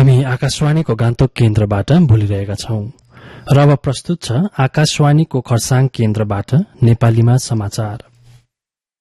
हामी आकाशवाणीको गान्तोक केन्द्रबाट बोलिरहेका छौं र अब प्रस्तुत छ आकाशवाणीको खरसाङ केन्द्रबाट नेपालीमा समाचार।